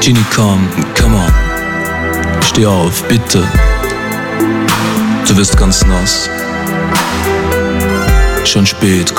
Genie, come on. Steh auf, bitte. Du wirst ganz nass. Schon spät.